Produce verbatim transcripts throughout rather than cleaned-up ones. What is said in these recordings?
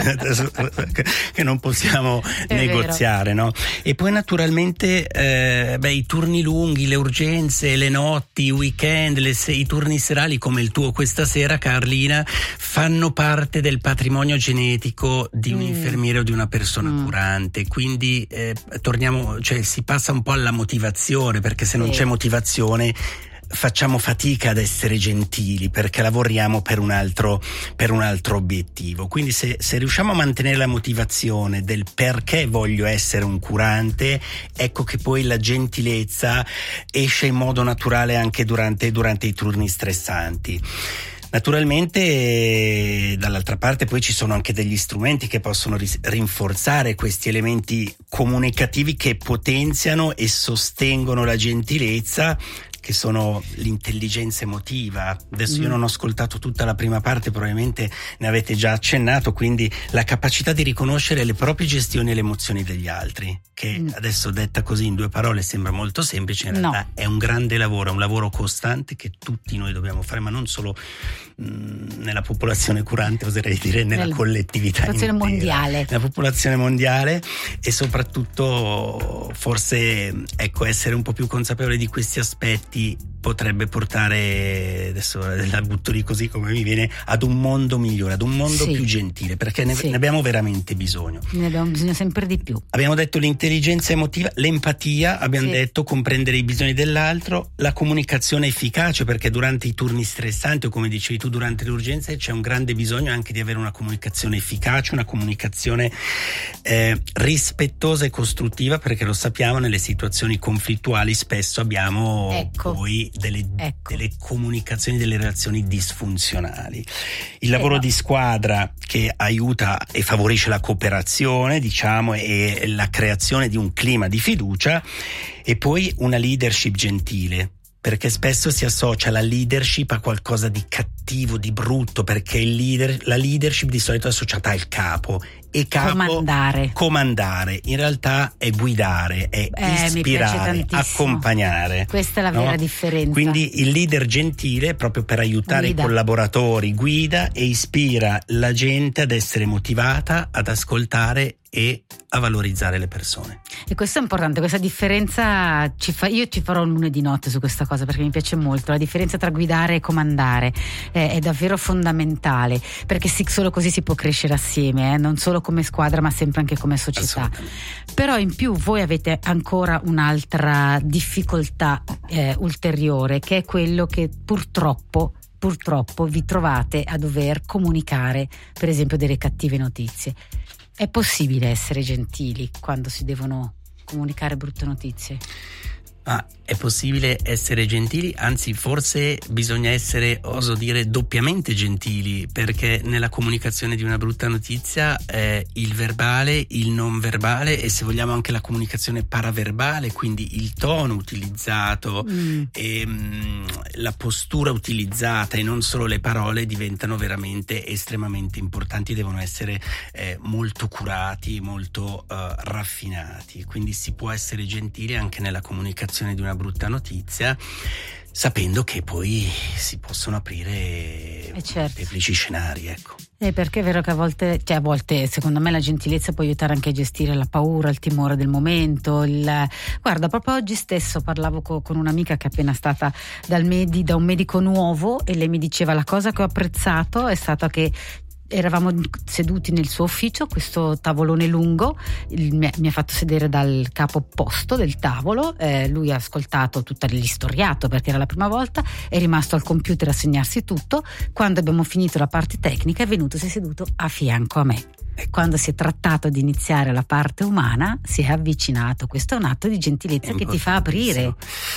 che non possiamo È negoziare, no? E poi naturalmente eh, beh, i turni lunghi, le urgenze, le notti, i weekend, le se- i turni serali come il tuo questa sera, Carlina, fanno parte del patrimonio genetico di un Mm. infermiere o di una persona Mm. curante, quindi eh, torniamo, cioè si passa un po' alla motivazione, perché se non Sì. c'è motivazione facciamo fatica ad essere gentili, perché lavoriamo per un altro per un altro obiettivo. Quindi se, se riusciamo a mantenere la motivazione del perché voglio essere un curante, ecco che poi la gentilezza esce in modo naturale anche durante, durante i turni stressanti. Naturalmente dall'altra parte poi ci sono anche degli strumenti che possono ris- rinforzare questi elementi comunicativi che potenziano e sostengono la gentilezza, che sono l'intelligenza emotiva. Adesso Mm. io non ho ascoltato tutta la prima parte, probabilmente ne avete già accennato, quindi la capacità di riconoscere le proprie gestioni e le emozioni degli altri, che Mm. adesso detta così in due parole sembra molto semplice, in No. realtà è un grande lavoro, è un lavoro costante che tutti noi dobbiamo fare, ma non solo mh, nella popolazione curante, oserei dire nella, Nella collettività popolazione intera, mondiale. nella popolazione mondiale, e soprattutto forse ecco essere un po' più consapevoli di questi aspetti potrebbe portare, adesso la butto lì così come mi viene, ad un mondo migliore, ad un mondo Sì. più gentile, perché ne, Sì. ne abbiamo veramente bisogno. Ne abbiamo bisogno sempre di più. Abbiamo detto l'intelligenza emotiva, l'empatia, abbiamo Sì. detto comprendere i bisogni dell'altro, la comunicazione efficace, perché durante i turni stressanti o come dicevi tu durante le urgenze c'è un grande bisogno anche di avere una comunicazione efficace, una comunicazione eh, rispettosa e costruttiva, perché lo sappiamo, nelle situazioni conflittuali spesso abbiamo Ecco. poi delle, Ecco. delle comunicazioni, delle relazioni disfunzionali. Il lavoro no. di squadra che aiuta e favorisce la cooperazione, diciamo, e la creazione di un clima di fiducia, e poi una leadership gentile, perché spesso si associa la leadership a qualcosa di cattivo, di brutto, perché il leader, la leadership di solito è associata al capo, e capo Comandare. comandare in realtà è guidare, è Eh, mi piace ispirare, tantissimo. accompagnare. Questa è la no? vera differenza. Quindi il leader gentile, proprio per aiutare Guida. i collaboratori, guida e ispira la gente ad essere motivata, ad ascoltare e a valorizzare le persone. E questo è importante, questa differenza ci fa, io ci farò un lunedì notte su questa cosa perché mi piace molto, la differenza tra guidare e comandare è, è davvero fondamentale, perché sì, solo così si può crescere assieme, eh? Non solo come squadra ma sempre anche come società. Però in più voi avete ancora un'altra difficoltà eh, ulteriore, che è quello che purtroppo purtroppo vi trovate a dover comunicare, per esempio, delle cattive notizie. È possibile essere gentili quando si devono comunicare brutte notizie? Ah, è possibile essere gentili, anzi forse bisogna essere, oso dire, doppiamente gentili, perché nella comunicazione di una brutta notizia eh, il verbale, il non verbale e, se vogliamo, anche la comunicazione paraverbale, quindi il tono utilizzato Mm. e mh, la postura utilizzata e non solo le parole diventano veramente estremamente importanti, devono essere eh, molto curati, molto uh, raffinati, quindi si può essere gentili anche nella comunicazione di una brutta notizia, sapendo che poi si possono aprire Eh certo. molteplici scenari, ecco. Eh, perché è vero che a volte, cioè a volte secondo me la gentilezza può aiutare anche a gestire la paura, il timore del momento. Il... Guarda, proprio oggi stesso parlavo co- con un'amica che è appena stata dal medi- da un medico nuovo, e lei mi diceva: la cosa che ho apprezzato è stata che eravamo seduti nel suo ufficio, questo tavolone lungo, il, mi, mi ha fatto sedere dal capo opposto del tavolo, eh, lui ha ascoltato tutto l'istoriato perché era la prima volta, è rimasto al computer a segnarsi tutto. Quando abbiamo finito la parte tecnica è venuto, si è seduto a fianco a me. Quando si è trattato di iniziare la parte umana si è avvicinato. Questo è un atto di gentilezza che ti fa aprire.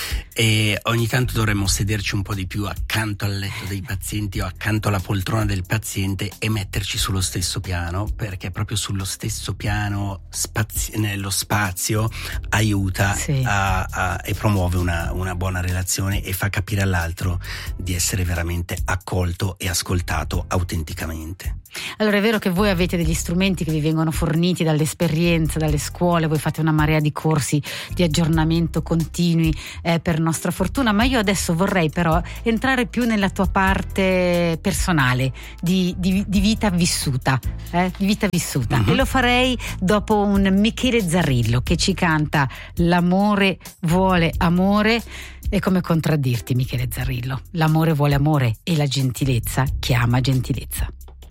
E ogni tanto dovremmo sederci un po' di più accanto al letto dei pazienti o accanto alla poltrona del paziente e metterci sullo stesso piano, perché proprio sullo stesso piano spazi- nello spazio aiuta Sì. a, a, e promuove una, una buona relazione e fa capire all'altro di essere veramente accolto e ascoltato autenticamente. Allora è vero che voi avete degli strumenti strumenti che vi vengono forniti dall'esperienza, dalle scuole, voi fate una marea di corsi di aggiornamento continui eh, per nostra fortuna, ma io adesso vorrei però entrare più nella tua parte personale di, di, di vita vissuta, eh, di vita vissuta uh-huh. e lo farei dopo un Michele Zarrillo che ci canta L'amore vuole amore. E come contraddirti, Michele Zarrillo? L'amore vuole amore e la gentilezza chiama gentilezza.